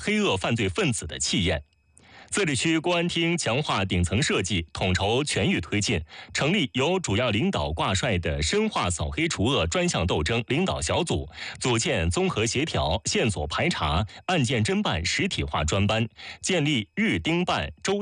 黑恶犯罪分子的气焰。自治区公安厅强化顶层设计，统筹全域推进，成立由主要领导挂帅的深化扫黑除恶专项斗争领导小组，组建综合协调、线索排查、案件侦办实体化专班，建立日盯办、周